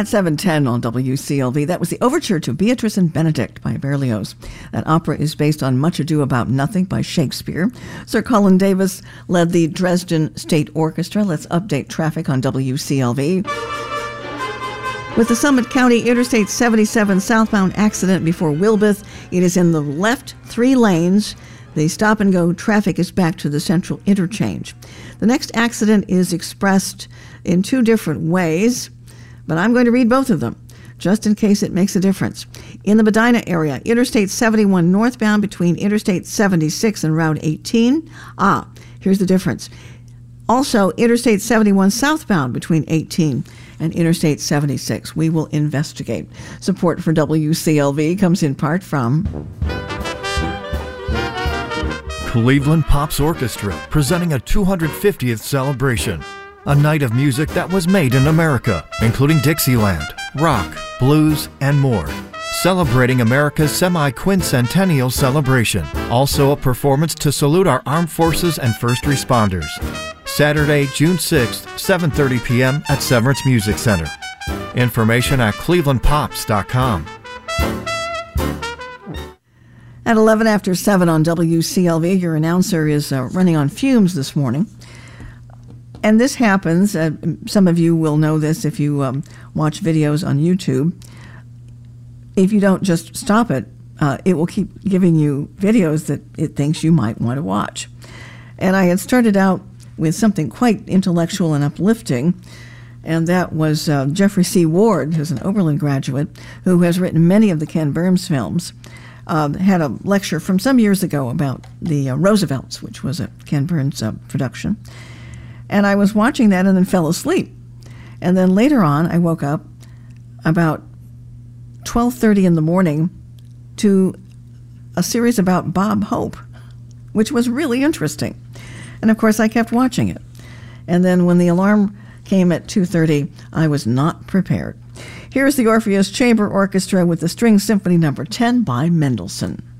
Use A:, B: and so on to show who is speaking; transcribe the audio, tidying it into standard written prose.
A: At 7:10 on WCLV, that was the Overture to Beatrice and Benedict by Berlioz. That opera is based on Much Ado About Nothing by Shakespeare. Sir Colin Davis led the Dresden State Orchestra. Let's update traffic on WCLV. With the Summit County Interstate 77 southbound accident before Wilbeth, it is in the left 3 lanes. The stop-and-go traffic is back to the central interchange. The next accident is expressed in 2 different ways, but I'm going to read both of them, just in case it makes a difference. In the Medina area, Interstate 71 northbound between Interstate 76 and Route 18. Here's the difference. Also, Interstate 71 southbound between 18 and Interstate 76. We will investigate. Support for WCLV comes in part from
B: Cleveland Pops Orchestra, presenting a 250th celebration. A night of music that was made in America, including Dixieland, rock, blues, and more. Celebrating America's semi-quincentennial celebration. Also a performance to salute our armed forces and first responders. Saturday, June 6th, 7:30 p.m. at Severance Music Center. Information at clevelandpops.com.
A: At 11 after 7 on WCLV, your announcer is running on fumes this morning. And this happens, some of you will know this if you watch videos on YouTube. If you don't just stop it, it will keep giving you videos that it thinks you might want to watch. And I had started out with something quite intellectual and uplifting, and that was Jeffrey C. Ward, who's an Oberlin graduate, who has written many of the Ken Burns films, had a lecture from some years ago about the Roosevelts, which was a Ken Burns production. And I was watching that and then fell asleep. And then later on, I woke up about 12:30 in the morning to a series about Bob Hope, which was really interesting. And of course, I kept watching it. And then when the alarm came at 2:30, I was not prepared. Here's the Orpheus Chamber Orchestra with the String Symphony No. 10 by Mendelssohn.